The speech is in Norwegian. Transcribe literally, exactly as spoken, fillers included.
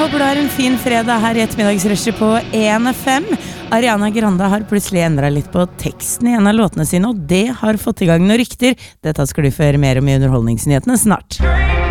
håper du har en fin fredag her i ettermiddagsrushet på en F M. Ariana Grande har plutselig endret litt på teksten i en av låtene sine, og det har fått i gang noen rykter. Dette skal du få høre mer om i underholdningsnyhetene snart.